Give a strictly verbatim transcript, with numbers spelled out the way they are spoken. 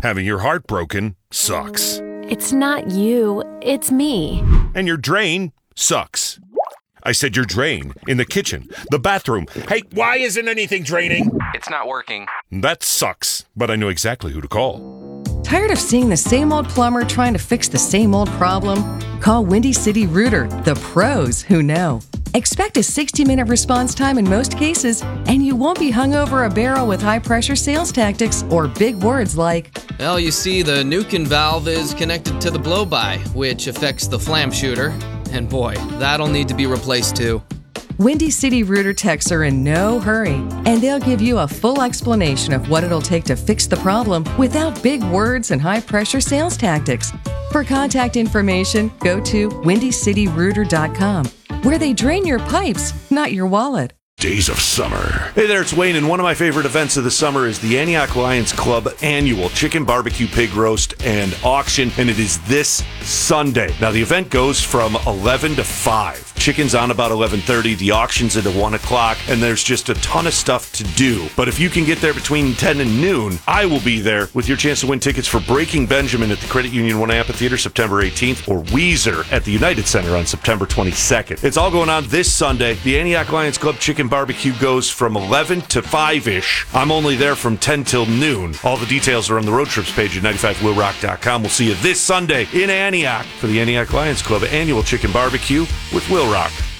Having your heart broken sucks. It's not you, it's me. And your drain sucks. I said your drain in the kitchen, the bathroom. Hey, why isn't anything draining? It's not working. That sucks, but I know exactly who to call. Tired of seeing the same old plumber trying to fix the same old problem? Call Windy City Rooter, the pros who know. Expect a sixty-minute response time in most cases, and you won't be hung over a barrel with high-pressure sales tactics or big words like, Well, you see, the Nukin valve is connected to the blow-by, which affects the flam shooter. And boy, that'll need to be replaced too. Windy City Rooter techs are in no hurry, and they'll give you a full explanation of what it'll take to fix the problem without big words and high-pressure sales tactics. For contact information, go to windy city rooter dot com, where they drain your pipes, not your wallet. Days of Summer. Hey there, it's Wayne, and one of my favorite events of the summer is the Antioch Lions Club annual chicken barbecue pig roast and auction, and it is this Sunday. Now, the event goes from eleven to five. Chicken's on about eleven thirty, the auction's at one o'clock, and there's just a ton of stuff to do. But if you can get there between ten and noon, I will be there with your chance to win tickets for Breaking Benjamin at the Credit Union One Amphitheater September eighteenth, or Weezer at the United Center on September twenty-second. It's all going on this Sunday. The Antioch Lions Club Chicken Barbecue goes from eleven to five-ish. I'm only there from ten till noon. All the details are on the road trips page at ninety-five will rock dot com. We'll see you this Sunday in Antioch for the Antioch Lions Club annual chicken barbecue with Will Rock.